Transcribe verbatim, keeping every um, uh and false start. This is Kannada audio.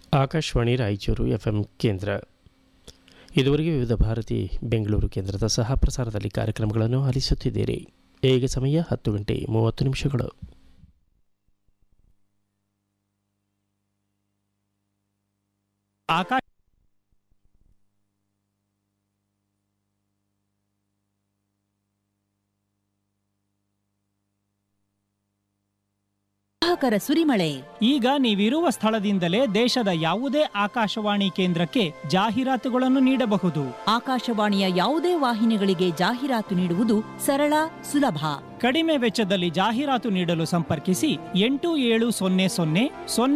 ಆಕಾಶವಾಣಿ ರಾಯಚೂರು ಎಫ್ ಎಂ ಕೇಂದ್ರ. ಇದುವರೆಗೆ ವಿವಿಧ ಭಾರತಿ ಬೆಂಗಳೂರು ಕೇಂದ್ರದ ಸಹ ಪ್ರಸಾರದಲ್ಲಿ ಕಾರ್ಯಕ್ರಮಗಳನ್ನು ಆಲಿಸುತ್ತಿದ್ದೀರಿ. ಈಗ ಸಮಯ ಹತ್ತು ಗಂಟೆ ಮೂವತ್ತು ನಿಮಿಷಗಳು. ಆಕಾಶ ಗ್ರಾಹಕರ ಸುರಿಮಳೆ. ಈಗ ನೀವಿರುವ ಸ್ಥಳದಿಂದಲೇ ದೇಶದ ಯಾವುದೇ ಆಕಾಶವಾಣಿ ಕೇಂದ್ರಕ್ಕೆ ಜಾಹೀರಾತುಗಳನ್ನು ನೀಡಬಹುದು. ಆಕಾಶವಾಣಿಯ ಯಾವುದೇ ವಾಹಿನಿಗಳಿಗೆ ಜಾಹೀರಾತು ನೀಡುವುದು ಸರಳ, ಸುಲಭ. ಕಡಿಮೆ ವೆಚ್ಚದಲ್ಲಿ ಜಾಹೀರಾತು ನೀಡಲು ಸಂಪರ್ಕಿಸಿ ಎಂಟು ಏಳು ಸೊನ್ನೆ ಸೊನ್ನೆ ಸೊನ್ನೆ